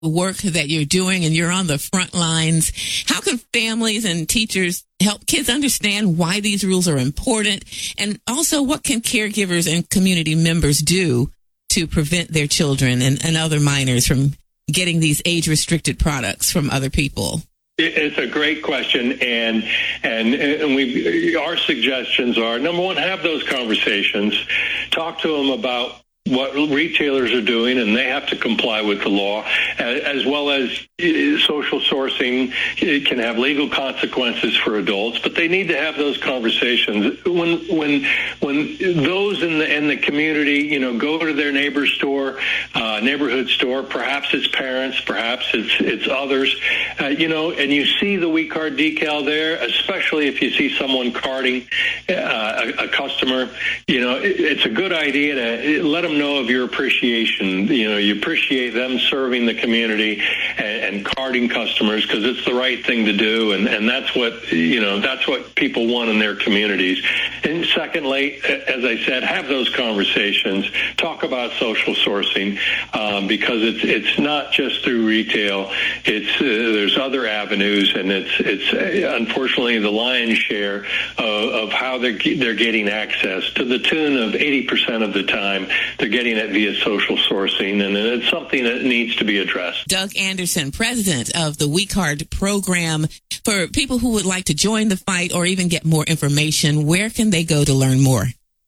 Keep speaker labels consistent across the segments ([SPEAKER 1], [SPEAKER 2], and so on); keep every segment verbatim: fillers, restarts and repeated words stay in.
[SPEAKER 1] the work that you're doing, and you're on the front lines. How can families and teachers help kids understand why these rules are important? And also, what can caregivers and community members do to prevent their children and, and other minors from getting these age-restricted products from other people?
[SPEAKER 2] It's a great question, and and and we our suggestions are, number one, have those conversations, talk to them about what retailers are doing, and they have to comply with the law, as well as social sourcing. It can have legal consequences for adults, but they need to have those conversations. When when when those in the in the community, you know, go to their neighbor's store, uh, neighborhood store, perhaps it's parents, perhaps it's it's others, uh, you know, and you see the We Card decal there, especially if you see someone carding uh, a, a customer, you know, it, it's a good idea to let them know of your appreciation. You know, you appreciate them serving the community and, and carding customers, because it's the right thing to do, and, and that's what, you know, that's what people want in their communities. And secondly, as I said, have those conversations, talk about social sourcing, um, because it's it's not just through retail. It's uh, there's other avenues, and it's it's uh, unfortunately the lion's share of, of how they're they're getting access, to the tune of eighty percent of the time. They're getting it via social sourcing, and it's something that needs to be addressed.
[SPEAKER 1] Doug Anderson, president of the We Card program. For people who would like to join the fight or even get more information, where can they go to learn more?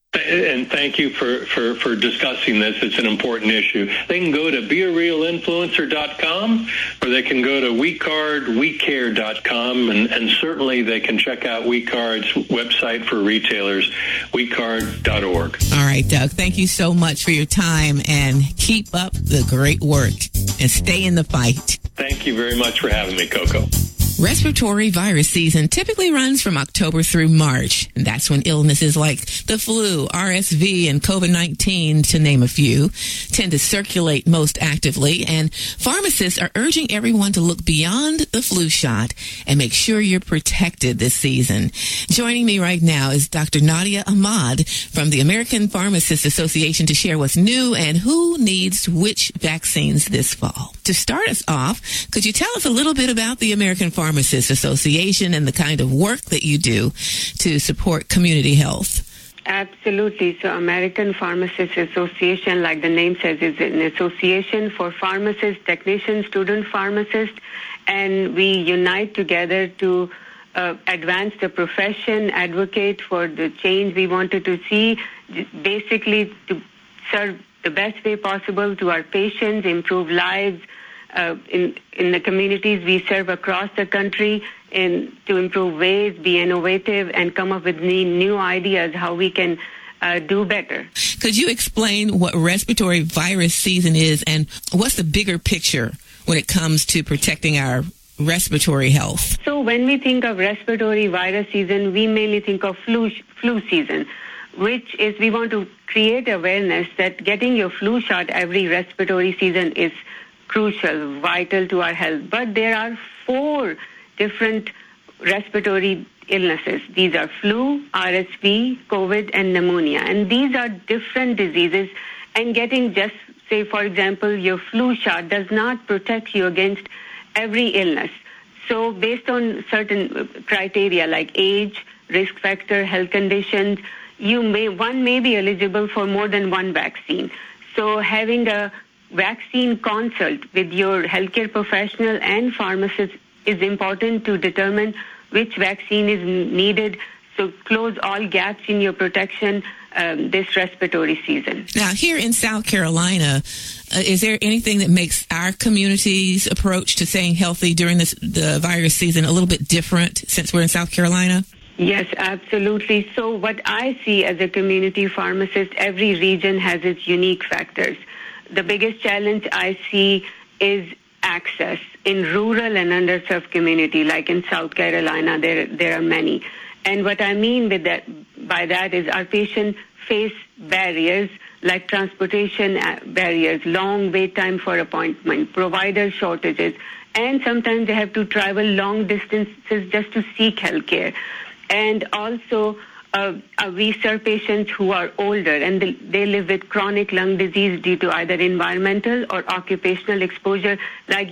[SPEAKER 2] And thank you for, for, for discussing this. It's an important issue. They can go to be a real influencer dot com, or they can go to we card we care dot com, and, and certainly they can check out WeCard's website for retailers, we card dot org.
[SPEAKER 1] All right, Doug, thank you so much for your time, and keep up the great work and stay in the fight.
[SPEAKER 2] Thank you very much for having me, Coco.
[SPEAKER 1] Respiratory virus season typically runs from October through March, and that's when illnesses like the flu, R S V, and COVID nineteen, to name a few, tend to circulate most actively, and pharmacists are urging everyone to look beyond the flu shot and make sure you're protected this season. Joining me right now is Doctor Nadia Ahmad from the American Pharmacists Association to share what's new and who needs which vaccines this fall. To start us off, could you tell us a little bit about the American Pharmacists Association and the kind of work that you do to support community health?
[SPEAKER 3] Absolutely. So American Pharmacists Association, like the name says, is an association for pharmacists, technicians, student pharmacists, and we unite together to uh, advance the profession, advocate for the change we wanted to see, basically to serve the best way possible to our patients, improve lives uh, in in the communities we serve across the country, and to improve ways, be innovative, and come up with new, new ideas how we can uh, do better.
[SPEAKER 1] Could you explain what respiratory virus season is, and what's the bigger picture when it comes to protecting our respiratory health?
[SPEAKER 3] So when we think of respiratory virus season, we mainly think of flu flu season, which is we want to create awareness that getting your flu shot every respiratory season is crucial, vital to our health. But there are four different respiratory illnesses. These are flu, R S V, COVID, and pneumonia. And these are different diseases. And getting just, say, for example, your flu shot does not protect you against every illness. So based on certain criteria like age, risk factor, health conditions, you may one may be eligible for more than one vaccine. So having a vaccine consult with your healthcare professional and pharmacist is important to determine which vaccine is needed, so close all gaps in your protection um, this respiratory season.
[SPEAKER 1] Now, here in South Carolina, uh, is there anything that makes our community's approach to staying healthy during this the virus season a little bit different since we're in South Carolina?
[SPEAKER 3] Yes, absolutely. So what I see as a community pharmacist, every region has its unique factors. The biggest challenge I see is access in rural and underserved community, like in South Carolina, there there are many. And what I mean with that, by that is our patients face barriers like transportation barriers, long wait time for appointment, provider shortages, and sometimes they have to travel long distances just to seek health care. And also uh, uh, we serve patients who are older and they, they live with chronic lung disease due to either environmental or occupational exposure, like